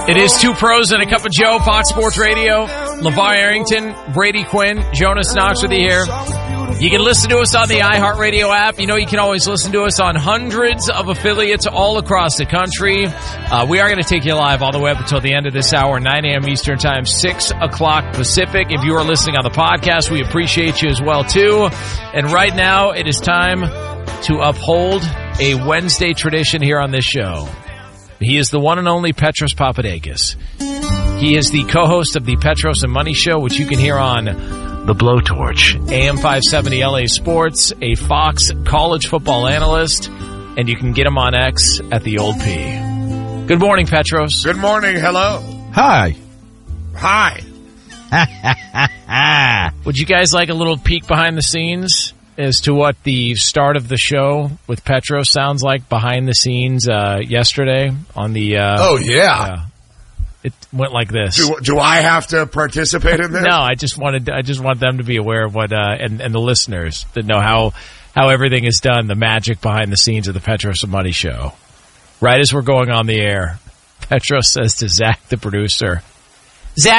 It is Two Pros and a Cup of Joe, Fox Sports Radio. LeVar Arrington, Brady Quinn, Jonas Knox with you here. You can listen to us on the iHeartRadio app. You know you can always listen to us on hundreds of affiliates all across the country. We are going to take you live all the way up until the end of this hour, 9 a.m. Eastern Time, 6 o'clock Pacific. If you are listening on the podcast, we appreciate you as well, too. And right now, it is time to uphold a Wednesday tradition here on this show. He is the one and only Petros Papadakis. He is the co-host of the Petros and Money Show, which you can hear on The Blowtorch, AM 570 LA Sports, a Fox college football analyst, and you can get him on X at the Old P. Good morning, Petros. Good morning. Hello. Hi. Hi. Would you guys like a little peek behind the scenes as to what the start of the show with Petros sounds like behind the scenes yesterday on the... It went like this. Do I have to participate in this? No, I just want them to be aware of what, and the listeners to know how everything is done, the magic behind the scenes of the Petros and Money Show. Right as we're going on the air, Petros says to Zach, the producer,